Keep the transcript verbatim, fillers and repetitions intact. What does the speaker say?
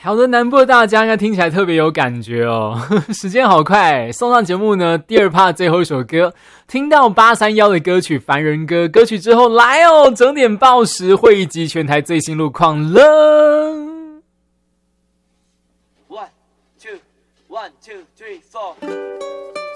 好的，南部的大家应该听起来特别有感觉哦。时间好快，送上节目呢第二 part 最后一首歌，听到八三一的歌曲《凡人歌》歌曲之后，来哦，整点报时会议及全台最新路况了。 One two one two three four。